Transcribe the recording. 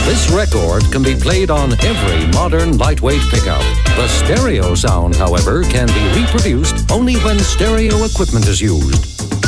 This record can be played on every modern lightweight pickup. The stereo sound, however, can be reproduced only when stereo equipment is used.